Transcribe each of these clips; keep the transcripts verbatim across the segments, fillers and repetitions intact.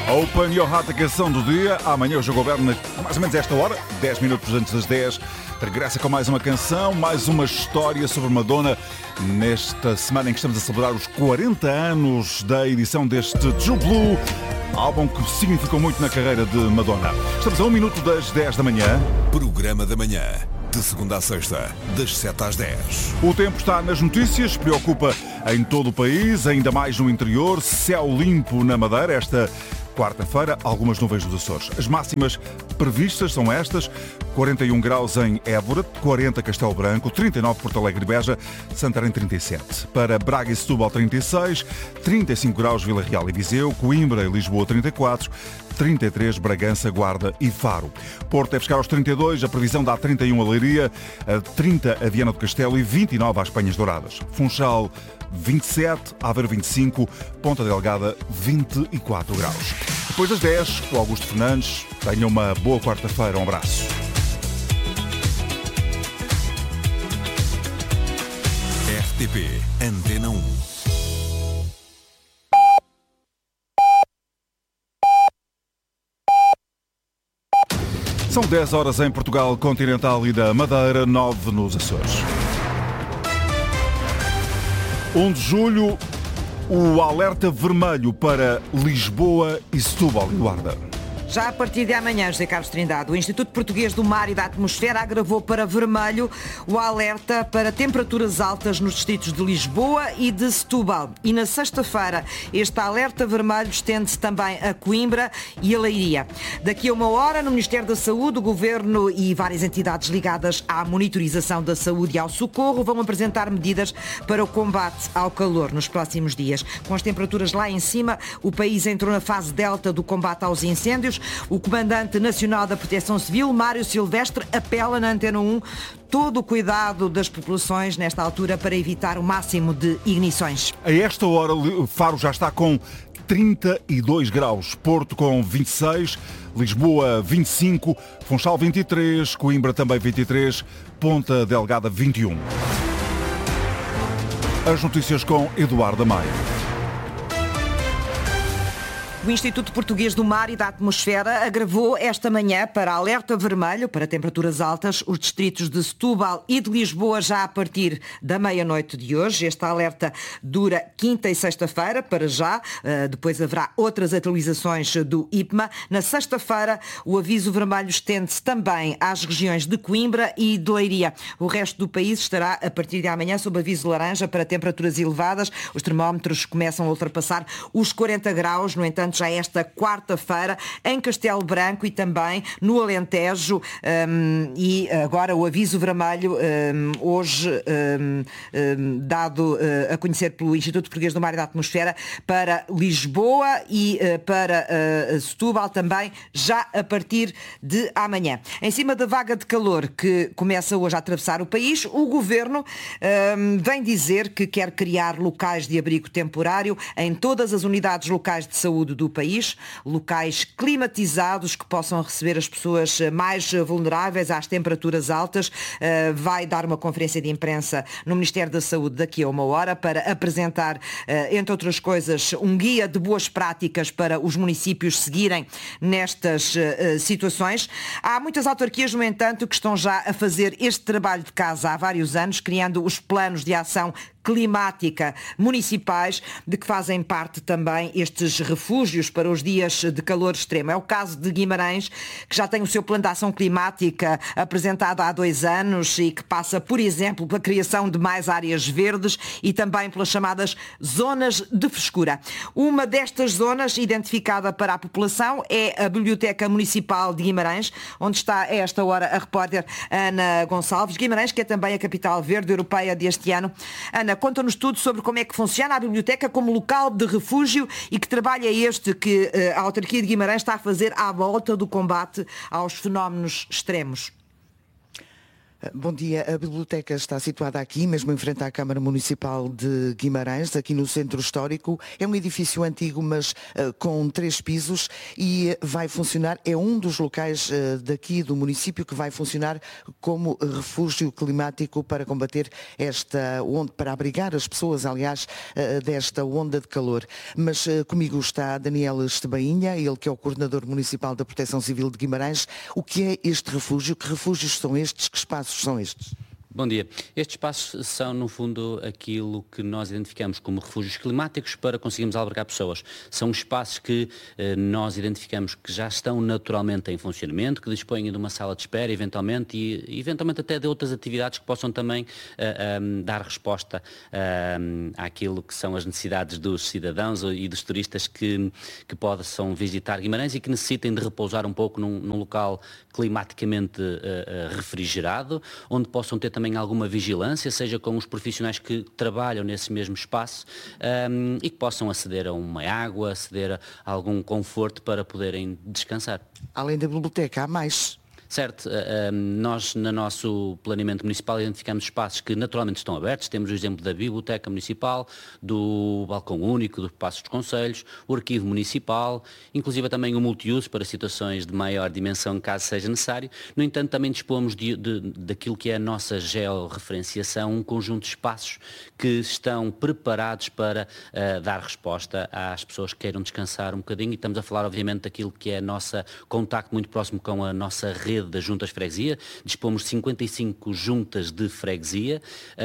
Open Your Heart, a canção do dia. Amanhã o Jogo Governo, mais ou menos esta hora, dez minutos antes das dez, regressa com mais uma canção, mais uma história sobre Madonna, nesta semana em que estamos a celebrar os quarenta anos da edição deste True Blue, álbum que significou muito na carreira de Madonna. Estamos a um minuto das dez da manhã. Programa da manhã, de segunda a sexta, das sete às dez. O tempo está nas notícias, preocupa em todo o país, ainda mais no interior, céu limpo na Madeira, esta quarta-feira, algumas nuvens nos Açores. As máximas previstas são estas: quarenta e um graus em Évora, quarenta Castelo Branco, trinta e nove Porto Alegre e Beja, Santarém trinta e sete. Para Braga e Setúbal trinta e seis, trinta e cinco graus Vila Real e Viseu, Coimbra e Lisboa trinta e quatro, trinta e três Bragança, Guarda e Faro. Porto deve chegar aos trinta e dois, a previsão dá trinta e um a Leiria, a trinta a Viana do Castelo e vinte e nove às Penhas Douradas. Funchal vinte e sete, Aveiro vinte e cinco, Ponta Delgada vinte e quatro graus. Depois das dez, o Augusto Fernandes. Tenha uma boa quarta-feira. Um abraço. R T P Antena um. São dez horas em Portugal continental e da Madeira, nove nos Açores. um de julho, o alerta vermelho para Lisboa e Setúbal e Guarda. Já a partir de amanhã, José Carlos Trindade, o Instituto Português do Mar e da Atmosfera agravou para vermelho o alerta para temperaturas altas nos distritos de Lisboa e de Setúbal. E na sexta-feira, este alerta vermelho estende-se também a Coimbra e a Leiria. Daqui a uma hora, no Ministério da Saúde, o Governo e várias entidades ligadas à monitorização da saúde e ao socorro vão apresentar medidas para o combate ao calor nos próximos dias. Com as temperaturas lá em cima, o país entrou na fase delta do combate aos incêndios. O Comandante Nacional da Proteção Civil, Mário Silvestre, apela na Antena um todo o cuidado das populações nesta altura para evitar o máximo de ignições. A esta hora, Faro já está com trinta e dois graus, Porto com vinte e seis, Lisboa vinte e cinco, Funchal vinte e três, Coimbra também vinte e três, Ponta Delgada vinte e um. As notícias com Eduardo Maia. O Instituto Português do Mar e da Atmosfera agravou esta manhã para alerta vermelho para temperaturas altas os distritos de Setúbal e de Lisboa já a partir da meia-noite de hoje. Este alerta dura quinta e sexta-feira, para já. Depois haverá outras atualizações do I P M A. Na sexta-feira, o aviso vermelho estende-se também às regiões de Coimbra e de Leiria. O resto do país estará, a partir de amanhã, sob aviso laranja para temperaturas elevadas. Os termómetros começam a ultrapassar os quarenta graus, no entanto, já esta quarta-feira em Castelo Branco e também no Alentejo, um, e agora o aviso vermelho um, hoje um, um, dado uh, a conhecer pelo Instituto Português do Mar e da Atmosfera para Lisboa e uh, para uh, Setúbal também já a partir de amanhã. Em cima da vaga de calor que começa hoje a atravessar o país, o Governo um, vem dizer que quer criar locais de abrigo temporário em todas as unidades locais de saúde do país, locais climatizados que possam receber as pessoas mais vulneráveis às temperaturas altas. Vai dar uma conferência de imprensa no Ministério da Saúde daqui a uma hora para apresentar, entre outras coisas, um guia de boas práticas para os municípios seguirem nestas situações. Há muitas autarquias, no entanto, que estão já a fazer este trabalho de casa há vários anos, criando os planos de ação climática municipais, de que fazem parte também estes refúgios para os dias de calor extremo. É o caso de Guimarães, que já tem o seu plano de ação climática apresentado há dois anos e que passa, por exemplo, pela criação de mais áreas verdes e também pelas chamadas zonas de frescura. Uma destas zonas, identificada para a população, é a Biblioteca Municipal de Guimarães, onde está a esta hora a repórter Ana Gonçalves. Guimarães, que é também a capital verde europeia deste ano. Ana, conta-nos tudo sobre como é que funciona a biblioteca como local de refúgio e que trabalho é este que a autarquia de Guimarães está a fazer à volta do combate aos fenómenos extremos. Bom dia. A biblioteca está situada aqui, mesmo em frente à Câmara Municipal de Guimarães, aqui no Centro Histórico. É um edifício antigo, mas uh, com três pisos e uh, vai funcionar, é um dos locais uh, daqui do município que vai funcionar como refúgio climático para combater esta onda, para abrigar as pessoas, aliás, uh, desta onda de calor. Mas uh, comigo está Daniel Estebainha, ele que é o Coordenador Municipal da Proteção Civil de Guimarães. O que é este refúgio? Que refúgios são estes? Que espaços são estes? Bom dia. Estes espaços são, no fundo, aquilo que nós identificamos como refúgios climáticos para conseguirmos albergar pessoas. São espaços que eh, nós identificamos que já estão naturalmente em funcionamento, que dispõem de uma sala de espera, eventualmente, e eventualmente até de outras atividades que possam também uh, um, dar resposta uh, àquilo que são as necessidades dos cidadãos e dos turistas que, que possam visitar Guimarães e que necessitem de repousar um pouco num, num local climaticamente uh, uh, refrigerado, onde possam ter também alguma vigilância, seja com os profissionais que trabalham nesse mesmo espaço um, e que possam aceder a uma água, aceder a algum conforto para poderem descansar. Além da biblioteca, há mais? Certo, nós no nosso planeamento municipal identificamos espaços que naturalmente estão abertos. Temos o exemplo da Biblioteca Municipal, do Balcão Único, do Paço dos Conselhos, o Arquivo Municipal, inclusive também o multiuso para situações de maior dimensão, caso seja necessário. No entanto, também dispomos de, de, daquilo que é a nossa georreferenciação, um conjunto de espaços que estão preparados para uh, dar resposta às pessoas que queiram descansar um bocadinho, e estamos a falar obviamente daquilo que é o nosso contacto muito próximo com a nossa rede das juntas de freguesia. Dispomos de cinquenta e cinco juntas de freguesia,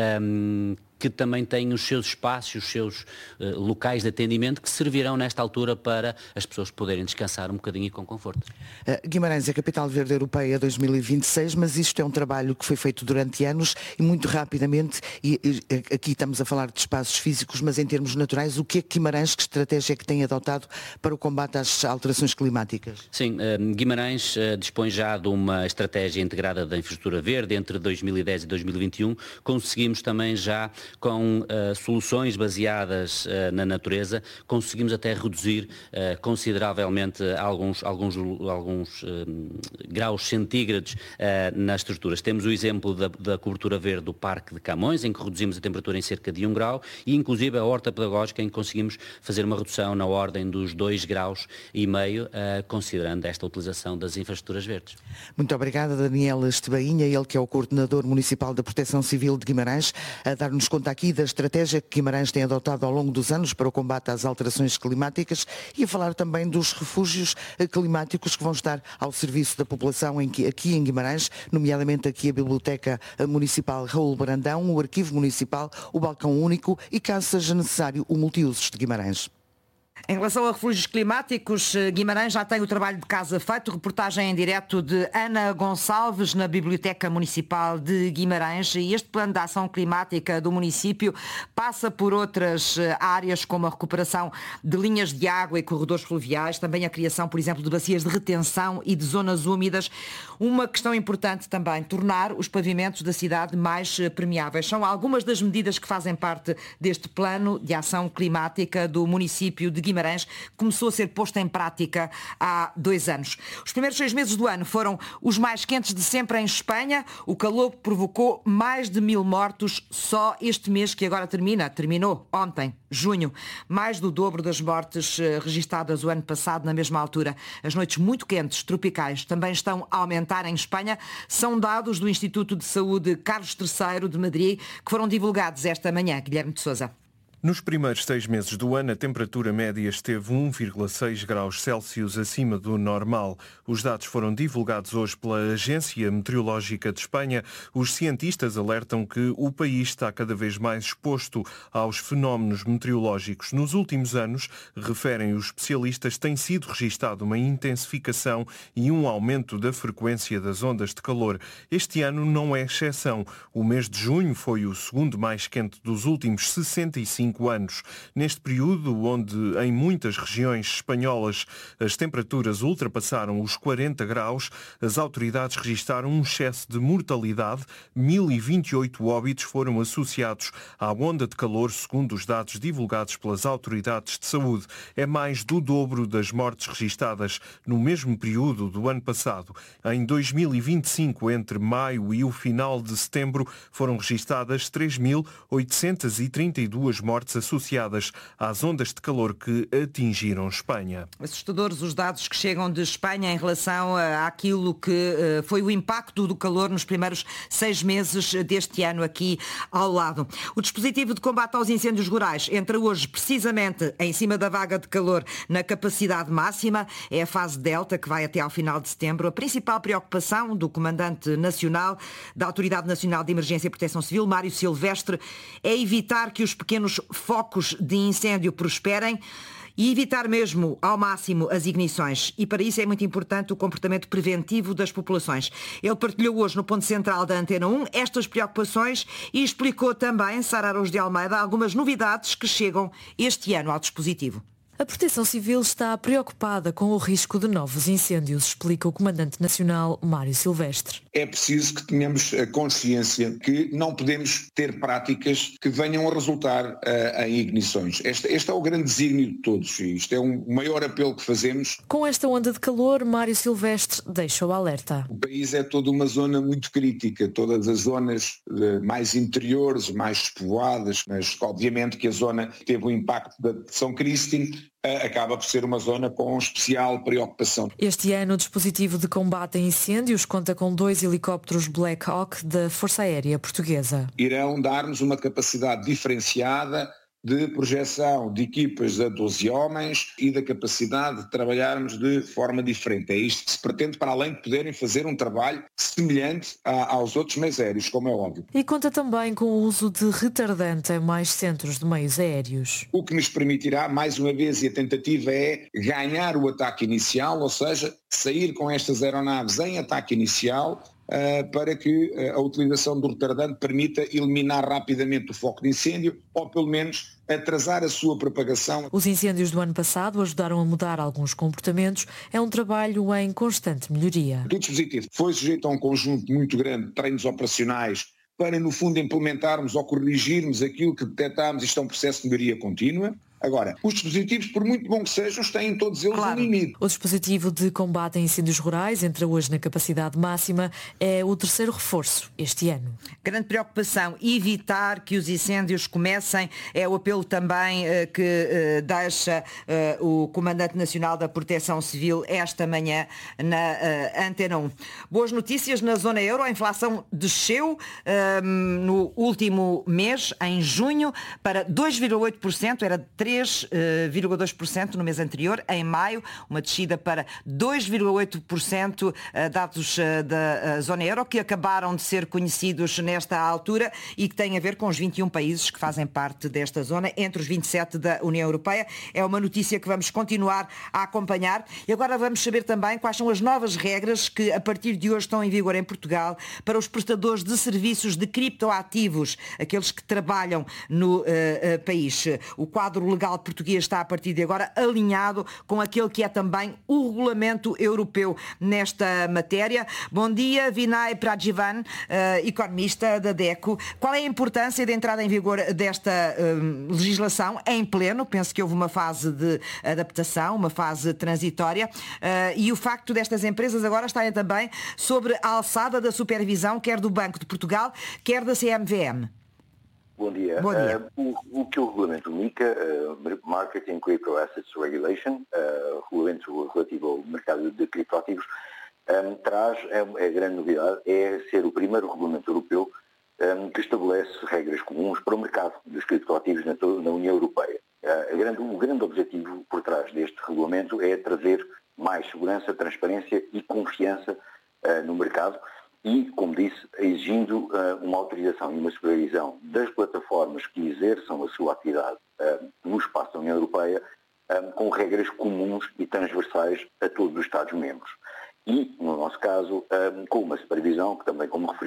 um, que também têm os seus espaços, os seus uh, locais de atendimento que servirão nesta altura para as pessoas poderem descansar um bocadinho e com conforto. Uh, Guimarães é a Capital Verde Europeia dois mil e vinte e seis, mas isto é um trabalho que foi feito durante anos e muito rapidamente, e, e aqui estamos a falar de espaços físicos, mas em termos naturais, o que é que Guimarães, que estratégia é que tem adotado para o combate às alterações climáticas? Sim, uh, Guimarães uh, dispõe já de uma estratégia integrada da infraestrutura verde. Entre dois mil e dez e dois mil e vinte e um conseguimos também já, com uh, soluções baseadas uh, na natureza, conseguimos até reduzir uh, consideravelmente alguns, alguns, alguns uh, graus centígrados uh, nas estruturas. Temos o exemplo da, da cobertura verde do Parque de Camões, em que reduzimos a temperatura em cerca de um grau, e inclusive a horta pedagógica, em que conseguimos fazer uma redução na ordem dos dois graus e meio, uh, considerando esta utilização das infraestruturas verdes. Muito obrigada, Daniel Estebainha, ele que é o Coordenador Municipal da Proteção Civil de Guimarães, a dar-nos conta aqui da estratégia que Guimarães tem adotado ao longo dos anos para o combate às alterações climáticas, e a falar também dos refúgios climáticos que vão estar ao serviço da população em, aqui em Guimarães, nomeadamente aqui a Biblioteca Municipal Raul Brandão, o Arquivo Municipal, o Balcão Único e, caso seja necessário, o Multiusos de Guimarães. Em relação a refúgios climáticos, Guimarães já tem o trabalho de casa feito. Reportagem em direto de Ana Gonçalves na Biblioteca Municipal de Guimarães. E este plano de ação climática do município passa por outras áreas, como a recuperação de linhas de água e corredores fluviais, também a criação, por exemplo, de bacias de retenção e de zonas úmidas. Uma questão importante também, tornar os pavimentos da cidade mais permeáveis. São algumas das medidas que fazem parte deste plano de ação climática do município de Guimarães. Guimarães, começou a ser posto em prática há dois anos. Os primeiros seis meses do ano foram os mais quentes de sempre em Espanha. O calor provocou mais de mil mortos só este mês que agora termina. Terminou ontem, junho. Mais do dobro das mortes registadas o ano passado na mesma altura. As noites muito quentes, tropicais, também estão a aumentar em Espanha. São dados do Instituto de Saúde Carlos terceiro de Madrid que foram divulgados esta manhã. Guilherme de Sousa. Nos primeiros seis meses do ano, a temperatura média esteve um vírgula seis graus Celsius acima do normal. Os dados foram divulgados hoje pela Agência Meteorológica de Espanha. Os cientistas alertam que o país está cada vez mais exposto aos fenómenos meteorológicos. Nos últimos anos, referem os especialistas, tem sido registado uma intensificação e um aumento da frequência das ondas de calor. Este ano não é exceção. O mês de junho foi o segundo mais quente dos últimos sessenta e cinco cinco anos. Neste período, onde em muitas regiões espanholas as temperaturas ultrapassaram os quarenta graus, as autoridades registaram um excesso de mortalidade. mil e vinte e oito óbitos foram associados à onda de calor, segundo os dados divulgados pelas autoridades de saúde. É mais do dobro das mortes registadas no mesmo período do ano passado. Em dois mil e vinte e cinco, entre maio e o final de setembro, foram registadas três mil oitocentas e trinta e duas mortes associadas às ondas de calor que atingiram Espanha. Assustadores os dados que chegam de Espanha em relação àquilo que foi o impacto do calor nos primeiros seis meses deste ano aqui ao lado. O dispositivo de combate aos incêndios rurais entra hoje precisamente em cima da vaga de calor na capacidade máxima. É a fase Delta que vai até ao final de setembro. A principal preocupação do Comandante Nacional da Autoridade Nacional de Emergência e Proteção Civil, Mário Silvestre, é evitar que os pequenos focos de incêndio prosperem e evitar mesmo ao máximo as ignições. E para isso é muito importante o comportamento preventivo das populações. Ele partilhou hoje no ponto central da Antena um estas preocupações e explicou também, Sara Araújo de Almeida, algumas novidades que chegam este ano ao dispositivo. A Proteção Civil está preocupada com o risco de novos incêndios, explica o Comandante Nacional Mário Silvestre. É preciso que tenhamos a consciência que não podemos ter práticas que venham a resultar uh, em ignições. Este, este é o grande desígnio de todos e isto é um maior apelo que fazemos. Com esta onda de calor, Mário Silvestre deixa o alerta. O país é toda uma zona muito crítica, todas as zonas uh, mais interiores, mais despovoadas, mas obviamente que a zona teve o impacto da São Cristín, acaba por ser uma zona com especial preocupação. Este ano o dispositivo de combate a incêndios conta com dois helicópteros Black Hawk da Força Aérea Portuguesa. Irão dar-nos uma capacidade diferenciada de projeção de equipas a doze homens e da capacidade de trabalharmos de forma diferente. É isto que se pretende, para além de poderem fazer um trabalho semelhante a, aos outros meios aéreos, como é óbvio. E conta também com o uso de retardante em mais centros de meios aéreos. O que nos permitirá, mais uma vez, e a tentativa é ganhar o ataque inicial, ou seja, sair com estas aeronaves em ataque inicial, Uh, para que uh, a utilização do retardante permita eliminar rapidamente o foco de incêndio ou pelo menos atrasar a sua propagação. Os incêndios do ano passado ajudaram a mudar alguns comportamentos. É um trabalho em constante melhoria. O dispositivo foi sujeito a um conjunto muito grande de treinos operacionais para, no fundo, implementarmos ou corrigirmos aquilo que detectámos. Isto é um processo de melhoria contínua. Agora, os dispositivos, por muito bom que sejam, têm todos eles claro. um limite. O dispositivo de combate a incêndios rurais entra hoje na capacidade máxima. É o terceiro reforço este ano. Grande preocupação, evitar que os incêndios comecem. É o apelo também uh, que uh, deixa uh, o Comandante Nacional da Proteção Civil esta manhã na uh, Antena um. Boas notícias na zona euro. A inflação desceu uh, no último mês, em junho, para dois vírgula oito por cento. Era três vírgula dois por cento no mês anterior. Em maio, uma descida para dois vírgula oito por cento, dados da zona euro, que acabaram de ser conhecidos nesta altura e que têm a ver com os vinte e um países que fazem parte desta zona, entre os vinte e sete da União Europeia. É uma notícia que vamos continuar a acompanhar. E agora vamos saber também quais são as novas regras que, a partir de hoje, estão em vigor em Portugal para os prestadores de serviços de criptoativos, aqueles que trabalham no uh, uh, país. O quadro legal português está, a partir de agora, alinhado com aquele que é também o regulamento europeu nesta matéria. Bom dia, Vinay Prajivan, uh, economista da DECO. Qual é a importância da entrada em vigor desta uh, legislação em pleno? Penso que houve uma fase de adaptação, uma fase transitória, uh, e o facto destas empresas agora estarem também sobre a alçada da supervisão, quer do Banco de Portugal, quer da C M V M. Bom dia. Bom dia. Uh, o, o que o regulamento MiCA, uh, Market in Crypto Assets Regulation, uh, regulamento relativo ao mercado de criptoativos, um, traz, é, é a grande novidade, é ser o primeiro regulamento europeu um, que estabelece regras comuns para o mercado dos criptoativos na, na União Europeia. Uh, a grande, o grande objetivo por trás deste regulamento é trazer mais segurança, transparência e confiança uh, no mercado, e, como disse, exigindo uh, uma autorização e uma supervisão das plataformas que exerçam a sua atividade uh, no espaço da União Europeia, um, com regras comuns e transversais a todos os Estados-membros. E, no nosso caso, um, com uma supervisão que também, como referiu,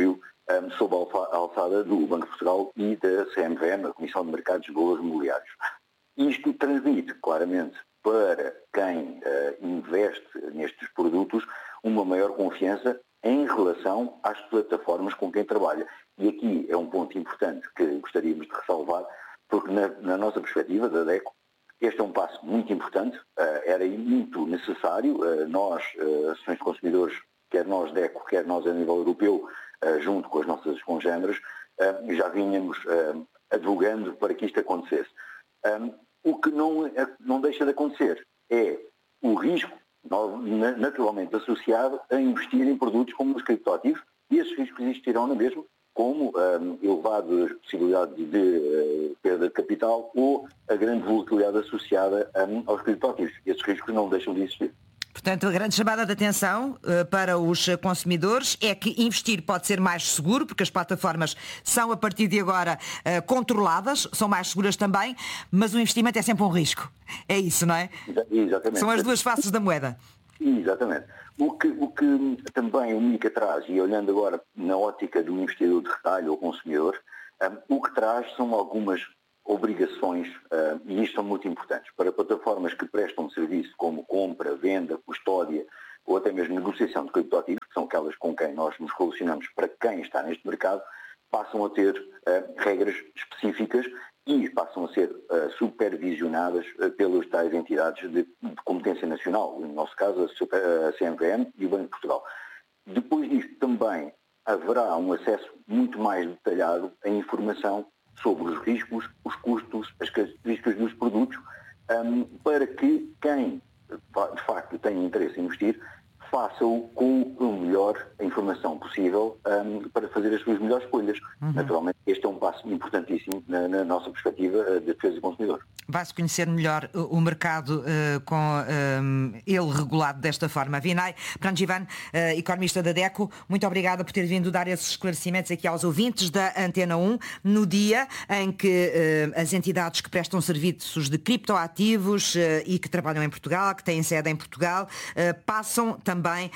um, sob a alçada do Banco de Portugal e da C M V M, a Comissão de Mercados de Valores Mobiliários. Isto transmite claramente para quem uh, investe nestes produtos uma maior confiança em relação às plataformas com quem trabalha. E aqui é um ponto importante que gostaríamos de ressalvar, porque na, na nossa perspectiva da DECO, este é um passo muito importante, uh, era muito necessário. Uh, nós, uh, associações de consumidores, quer nós DECO, quer nós a nível europeu, uh, junto com as nossas congêneres, uh, já vínhamos uh, advogando para que isto acontecesse. Um, o que não, não deixa de acontecer é o risco, naturalmente associado a investir em produtos como os criptoativos, e esses riscos existirão na mesma, como um, elevada possibilidade de uh, perda de capital ou a grande volatilidade associada um, aos criptoativos. Esses riscos não deixam de existir. Portanto, a grande chamada de atenção uh, para os consumidores é que investir pode ser mais seguro, porque as plataformas são, a partir de agora, uh, controladas, são mais seguras também, mas o investimento é sempre um risco. É isso, não é? Exatamente. São as duas faces da moeda. Exatamente. O que, o que também o MiCA traz, e olhando agora na ótica do investidor de retalho ou consumidor, um, o que traz são algumas obrigações, uh, e isto são muito importantes, para plataformas que prestam serviço como compra, venda, custódia ou até mesmo negociação de criptoativos, que são aquelas com quem nós nos relacionamos para quem está neste mercado, passam a ter uh, regras específicas e passam a ser uh, supervisionadas uh, pelas tais entidades de, de competência nacional, no nosso caso a, super, a C M V M e o Banco de Portugal. Depois disto também haverá um acesso muito mais detalhado à informação sobre os riscos, os custos, as características dos produtos, um, para que quem de facto tenha interesse em investir faça-o com a melhor informação possível um, para fazer as suas melhores escolhas. Uhum. Naturalmente, este é um passo importantíssimo na, na nossa perspectiva de defesa do consumidor. Vai-se conhecer melhor o mercado uh, com um, ele regulado desta forma. Vinay Pranjivan, uh, economista da DECO, muito obrigada por ter vindo dar esses esclarecimentos aqui aos ouvintes da Antena um, no dia em que uh, as entidades que prestam serviços de criptoativos uh, e que trabalham em Portugal, que têm sede em Portugal, uh, passam também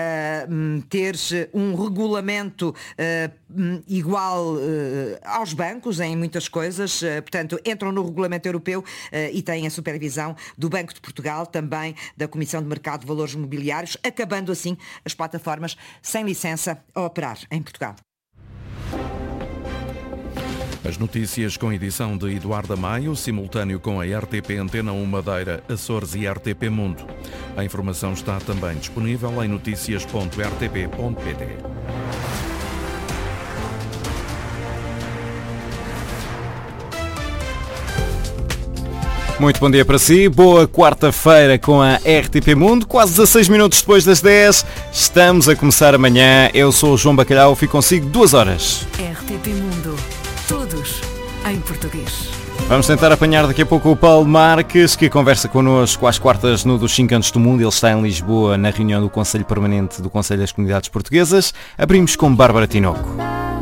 a uh, ter um regulamento uh, igual uh, aos bancos em muitas coisas, uh, portanto, entram no regulamento europeu Uh, e têm a supervisão do Banco de Portugal, também da Comissão de Mercado de Valores Mobiliários, acabando assim as plataformas sem licença a operar em Portugal. As notícias com edição de Eduardo Maio, simultâneo com a R T P Antena um Madeira, Açores e R T P Mundo. A informação está também disponível em notícias ponto r t p ponto p t. Muito bom dia para si, boa quarta-feira com a R T P Mundo, quase dezasseis minutos depois das dez, estamos a começar amanhã, eu sou o João Bacalhau, fico consigo duas horas. R T P Mundo, todos em português. Vamos tentar apanhar daqui a pouco o Paulo Marques, que conversa connosco às quartas no dos cinco Cantos do Mundo, ele está em Lisboa na reunião do Conselho Permanente do Conselho das Comunidades Portuguesas. Abrimos com Bárbara Tinoco.